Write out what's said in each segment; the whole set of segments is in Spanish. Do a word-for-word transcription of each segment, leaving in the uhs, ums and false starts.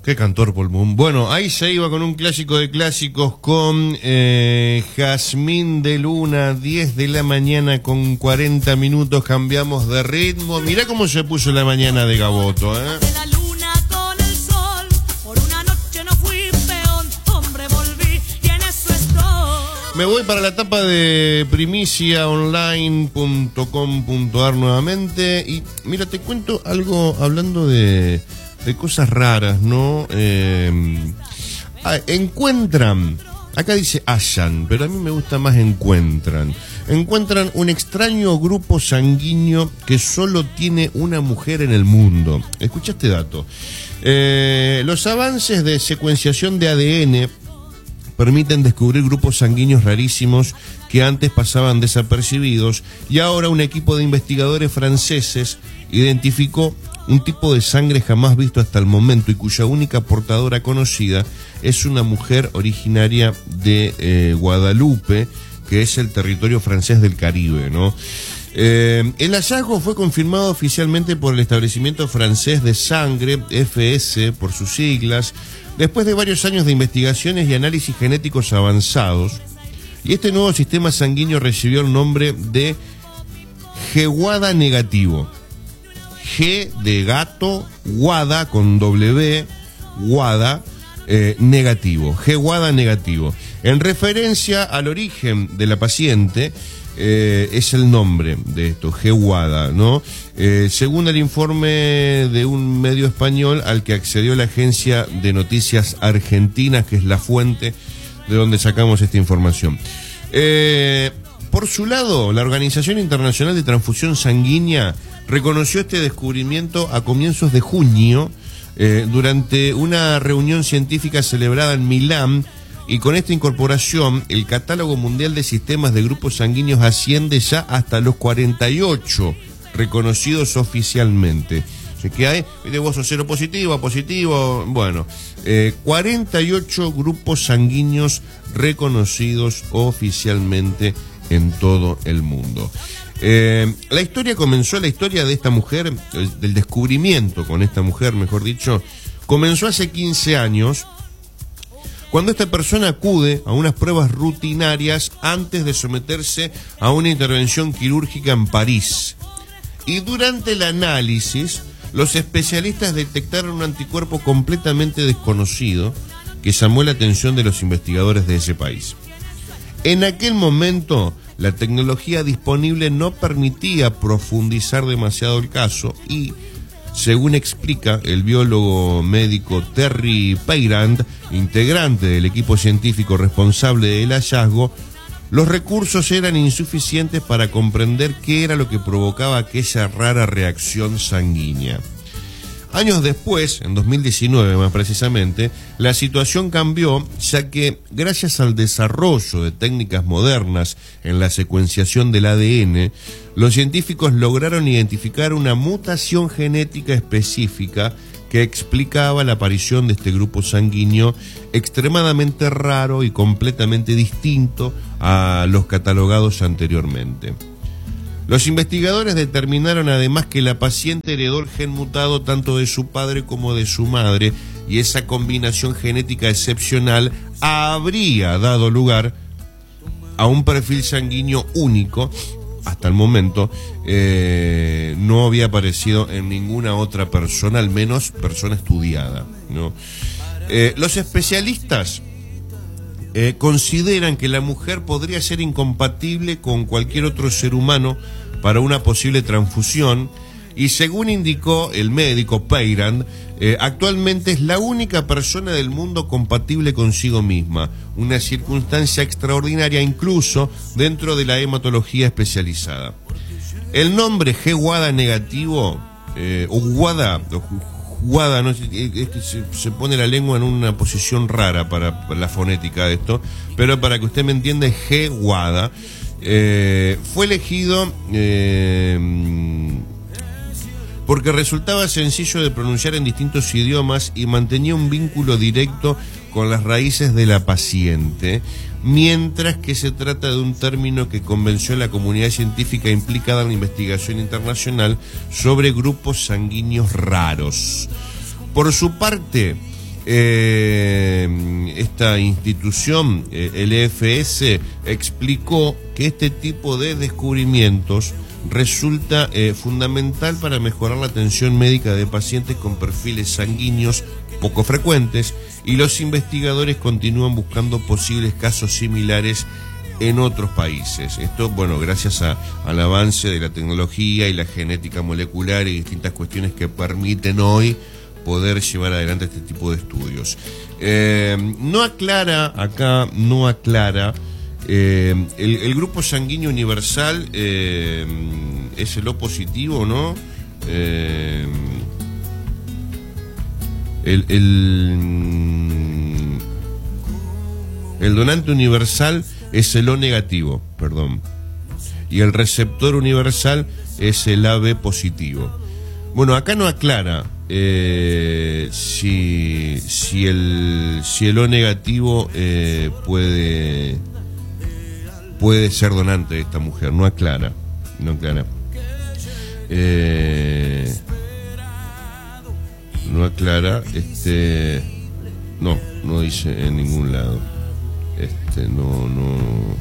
Qué cantor Paul Moon. Bueno, ahí se iba con un clásico de clásicos con eh, Jazmín de Luna, diez de la mañana con cuarenta minutos, cambiamos de ritmo. Mirá cómo se puso la mañana de Gaboto, ¿eh? La luna con el sol, por una noche no fui peón, hombre volví y en eso estoy. Me voy para la etapa de primicia online punto com punto ar nuevamente y mira, te cuento algo hablando de... de cosas raras, ¿no? Eh, ah, encuentran, acá dice hallan, pero a mí me gusta más encuentran. Encuentran un extraño grupo sanguíneo que solo tiene una mujer en el mundo. Escucha este dato. Eh, los avances de secuenciación de A D N permiten descubrir grupos sanguíneos rarísimos que antes pasaban desapercibidos y ahora un equipo de investigadores franceses identificó un tipo de sangre jamás visto hasta el momento y cuya única portadora conocida es una mujer originaria de eh, Guadalupe, que es el territorio francés del Caribe, ¿no? Eh, el hallazgo fue confirmado oficialmente por el establecimiento francés de sangre, F S por sus siglas, después de varios años de investigaciones y análisis genéticos avanzados, y este nuevo sistema sanguíneo recibió el nombre de G-WADA negativo. G de gato, WADA con W, WADA eh, negativo, G-WADA negativo. En referencia al origen de la paciente, eh, es el nombre de esto, G-WADA, ¿no? Eh, según el informe de un medio español al que accedió la agencia de noticias argentina, que es la fuente de donde sacamos esta información. Eh, por su lado, la Organización Internacional de Transfusión Sanguínea reconoció este descubrimiento a comienzos de junio eh, durante una reunión científica celebrada en Milán, y con esta incorporación el catálogo mundial de sistemas de grupos sanguíneos asciende ya hasta los cuarenta y ocho reconocidos oficialmente. Así que hay, de vos sos cero positivo, positivo, bueno, eh, cuarenta y ocho grupos sanguíneos reconocidos oficialmente en todo el mundo. Eh, la historia comenzó, la historia de esta mujer, del descubrimiento con esta mujer, mejor dicho, comenzó hace quince años, cuando esta persona acude a unas pruebas rutinarias antes de someterse a una intervención quirúrgica en París. Y durante el análisis, los especialistas detectaron un anticuerpo completamente desconocido que llamó la atención de los investigadores de ese país. En aquel momento, la tecnología disponible no permitía profundizar demasiado el caso y, según explica el biólogo médico Terry Peyrand, integrante del equipo científico responsable del hallazgo, los recursos eran insuficientes para comprender qué era lo que provocaba aquella rara reacción sanguínea. Años después, en dos mil diecinueve más precisamente, la situación cambió, ya que gracias al desarrollo de técnicas modernas en la secuenciación del A D N, los científicos lograron identificar una mutación genética específica que explicaba la aparición de este grupo sanguíneo extremadamente raro y completamente distinto a los catalogados anteriormente. Los investigadores determinaron además que la paciente heredó el gen mutado tanto de su padre como de su madre, y esa combinación genética excepcional habría dado lugar a un perfil sanguíneo único. Hasta el momento eh, no había aparecido en ninguna otra persona, al menos persona estudiada, ¿no? Eh, los especialistas Eh, consideran que la mujer podría ser incompatible con cualquier otro ser humano para una posible transfusión, y según indicó el médico Peyrand, eh, actualmente es la única persona del mundo compatible consigo misma, una circunstancia extraordinaria incluso dentro de la hematología especializada. El nombre G-WADA negativo, eh, o WADA, Guada, ¿no? Es que se, se pone la lengua en una posición rara para, para la fonética de esto, pero para que usted me entienda, G-WADA, eh, fue elegido eh, porque resultaba sencillo de pronunciar en distintos idiomas y mantenía un vínculo directo con las raíces de la paciente, mientras que se trata de un término que convenció a la comunidad científica implicada en la investigación internacional sobre grupos sanguíneos raros. Por su parte, Eh, esta institución, eh, el E F S, explicó que este tipo de descubrimientos resulta eh, fundamental para mejorar la atención médica de pacientes con perfiles sanguíneos poco frecuentes, y los investigadores continúan buscando posibles casos similares en otros países. Esto, bueno, gracias a, al avance de la tecnología y la genética molecular y distintas cuestiones que permiten hoy poder llevar adelante este tipo de estudios. Eh, no aclara, acá no aclara, eh, el, el grupo sanguíneo universal eh, es el O positivo, ¿no? Eh, el, el, el donante universal es el O negativo, perdón, y el receptor universal es el A B positivo. Bueno, acá no aclara eh, si, si, el, si el O negativo eh, puede, puede ser donante de esta mujer, no aclara, no aclara. Eh, no aclara, este, no, no dice en ningún lado. Este, no, no,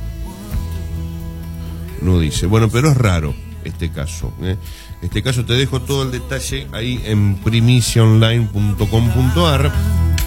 no dice. Bueno, pero es raro este caso, ¿eh? Este caso te dejo todo el detalle ahí en primicia online punto com punto a r.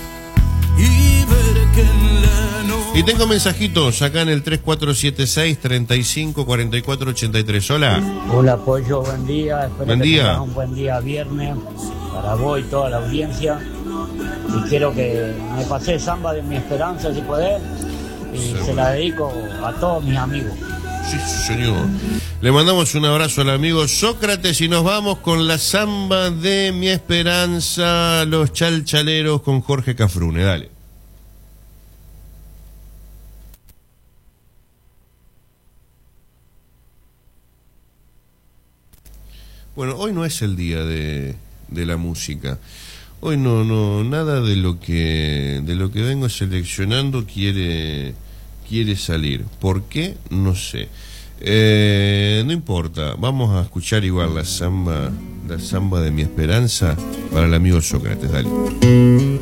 Y tengo mensajitos acá en el tres cuatro siete seis, treinta y cinco, cuarenta y cuatro, ochenta y tres. Hola. Hola, Pollo, buen día. Espero buen que día. tengas un buen día viernes para vos y toda la audiencia. Y quiero que me pase samba de mi esperanza, si podés. Y seguro. Se la dedico a todos mis amigos. Sí, señor. Le mandamos un abrazo al amigo Sócrates y nos vamos con la samba de mi esperanza, los chalchaleros con Jorge Cafrune. Dale. Bueno, hoy no es el día de, de la música. Hoy no, no, nada de lo que de lo que vengo seleccionando quiere quiere salir. ¿Por qué? No sé. Eh, no importa. Vamos a escuchar igual la samba, la samba de mi esperanza para el amigo Sócrates. Dale.